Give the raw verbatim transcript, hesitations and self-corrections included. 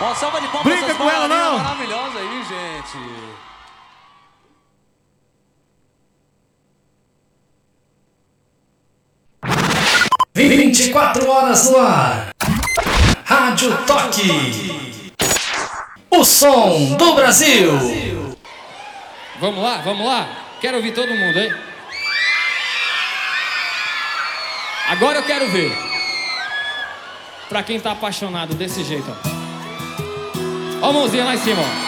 Uma salva de palmas. Brinca com ela, não. Maravilhosa aí, gente. vinte e quatro horas no ar. Rádio Toque. O som do Brasil. Vamos lá, vamos lá. Quero ouvir todo mundo, hein? Agora eu quero ver. Pra quem tá apaixonado desse jeito, ó. Ó a mãozinha lá em cima, ó.